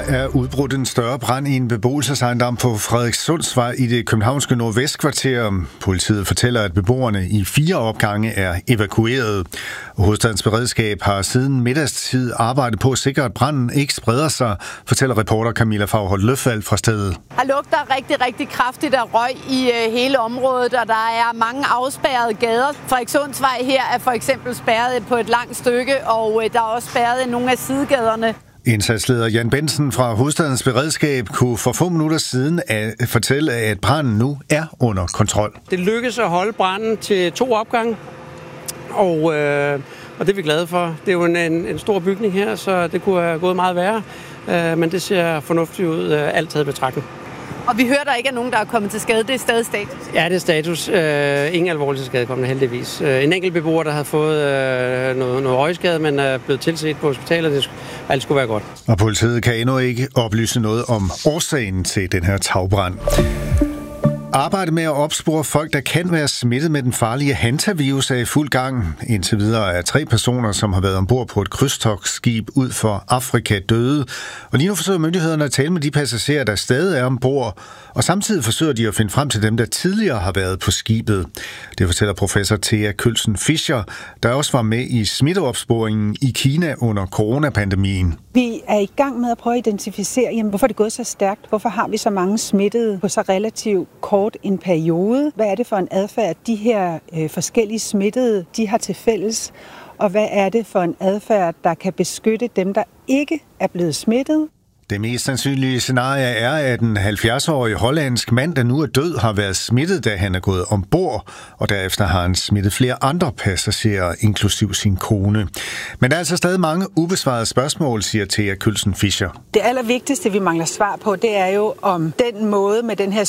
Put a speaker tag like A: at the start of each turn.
A: er udbrudt en større brand i en beboelsesejendom på Frederikssundsvej i det københavnske nordvestkvarter. Politiet fortæller, at beboerne i 4 opgange er evakueret. Hovedstadens beredskab har siden middagstid arbejdet på at sikre, at branden ikke spreder sig, fortæller reporter Camilla Fagholt Løfald fra stedet.
B: Der lugter rigtig kraftigt af røg i hele området, og der er mange afspærrede gader. Frederikssundsvej her er for eksempel spærret på et langt stykke, og der er også spærret i nogle af sidegaderne.
A: Indsatsleder Jan Bensen fra Hovedstadens Beredskab kunne for få minutter siden fortælle, at branden nu er under kontrol.
C: Det lykkedes at holde branden til 2 opgange, og det er vi glade for. Det er jo en stor bygning her, så det kunne have gået meget værre, men det ser fornuftigt ud, alt taget i betragtning.
B: Og vi hører, der ikke er nogen, der er kommet til skade. Det er stadig status?
C: Ja, det er status. Ingen alvorlig skadekommende, heldigvis. En enkelt beboer, der havde fået noget røgskade, men er blevet tilset på hospitalet. Alt skulle være godt.
A: Og politiet kan endnu ikke oplyse noget om årsagen til den her tagbrand. Arbejdet med at opspore folk, der kan være smittet med den farlige hantavirus, er i fuld gang. Indtil videre er 3 personer, som har været ombord på et krydstogtskib ud for Afrika, døde. Og lige nu forsøger myndighederne at tale med de passagerer, der stadig er ombord, og samtidig forsøger de at finde frem til dem, der tidligere har været på skibet. Det fortæller professor Thea Kølsen Fischer, der også var med i smitteopsporingen i Kina under coronapandemien.
D: Vi er i gang med at prøve at identificere, hvorfor det er gået så stærkt. Hvorfor har vi så mange smittede på så relativt kort en periode? Hvad er det for en adfærd, de her forskellige smittede, de har til fælles? Og hvad er det for en adfærd, der kan beskytte dem, der ikke er blevet smittet?
A: Det mest sandsynlige scenarie er, at en 70-årig hollandsk mand, der nu er død, har været smittet, da han er gået ombord, og derefter har han smittet flere andre passagerer, inklusiv sin kone. Men der er altså stadig mange ubesvarede spørgsmål, siger Thea Kølsen Fischer.
D: Det allervigtigste, vi mangler svar på, det er jo, om den måde med den her